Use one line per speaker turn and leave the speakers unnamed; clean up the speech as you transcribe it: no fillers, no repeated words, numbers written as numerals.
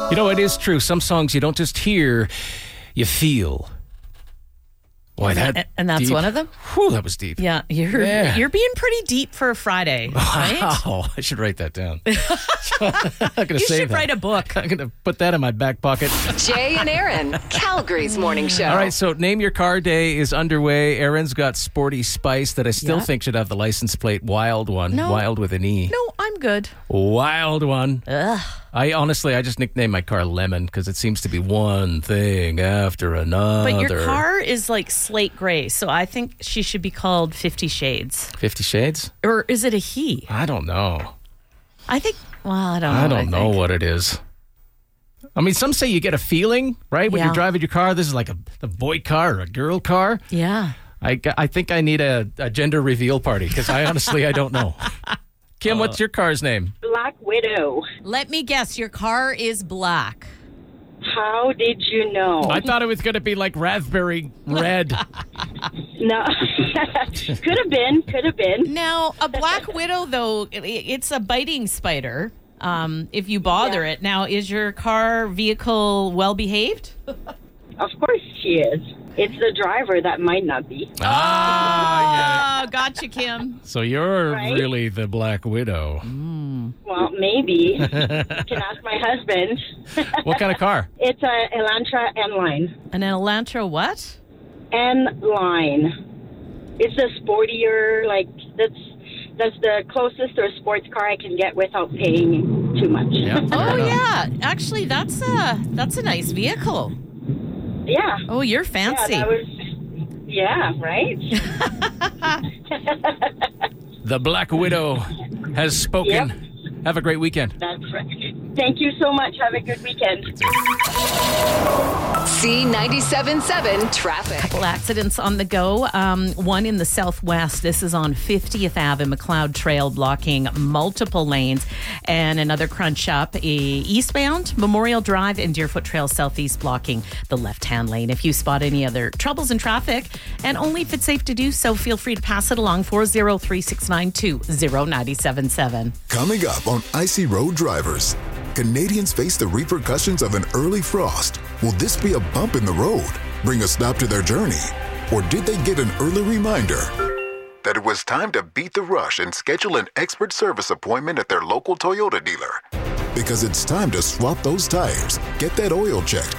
You know, it is true. Some songs you don't just hear, you feel. Boy,
And that's
deep.
One of them?
Whew, that was deep.
Yeah, you're being pretty deep for a Friday, right?
Wow, I should write that down. I'm gonna
You
save
should
that.
write a book.
I'm going to put that in my back pocket.
Jay and Aaron, Calgary's morning show.
All right, so Name Your Car Day is underway. Aaron's got Sporty Spice that I still think should have the license plate Wild One.
No.
Wild with an E.
No, I'm good.
Wild One.
Ugh.
I just nicknamed my car Lemon because it seems to be one thing after another.
But your car is like slate gray, so I think she should be called 50 Shades.
50 Shades?
Or is it a he?
I don't know.
I think, well, I don't know.
I don't know what it is. I mean, some say you get a feeling, right? When
Yeah.
you're driving your car, this is like a boy car or a girl car.
Yeah.
I think I need a gender reveal party because I don't know. Kim, what's your car's name?
Black Widow.
Let me guess, your car is black.
How did you know?
I thought it was going to be like raspberry red.
No. Could have been.
Now, a black widow, though, it's a biting spider. If you bother it. Now, is your vehicle well behaved?
Of course she is. It's the driver that might not be.
Yeah.
Oh, gotcha, Kim.
So you're
Right?
really the Black Widow.
Well, maybe. You can ask my husband.
What kind of car?
It's a Elantra N-Line.
An Elantra what?
N-Line. It's a sportier, that's the closest to a sports car I can get without paying too much.
Yeah.
Oh, yeah. Actually, that's a nice vehicle.
Yeah.
Oh, you're fancy.
Yeah, right?
The Black Widow has spoken.
Yep.
Have a great weekend.
That's right. Thank you so much. Have a good weekend.
C97.7 traffic.
Couple accidents on the go. One in the southwest. This is on 50th Ave and McLeod Trail, blocking multiple lanes. And another crunch up eastbound, Memorial Drive and Deerfoot Trail southeast, blocking the left-hand lane. If you spot any other troubles in traffic, and only if it's safe to do so, feel free to pass it along. 403-692-0977.
Coming up on Icy Road Drivers, Canadians face the repercussions of an early frost. Will this be a bump in the road, bring a stop to their journey? Or did they get an early reminder that it was time to beat the rush and schedule an expert service appointment at their local Toyota dealer? Because it's time to swap those tires, get that oil checked,